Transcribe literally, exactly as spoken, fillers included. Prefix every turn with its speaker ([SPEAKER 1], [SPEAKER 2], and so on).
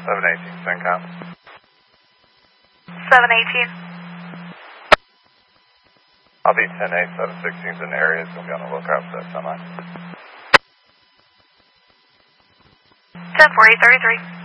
[SPEAKER 1] seven eighteen, CENTCOM.
[SPEAKER 2] seven eighteen.
[SPEAKER 1] I'll be ten eight, seven sixteen's in the area, so we'll be on the lookout for that semi.
[SPEAKER 2] ten forty, thirty-three.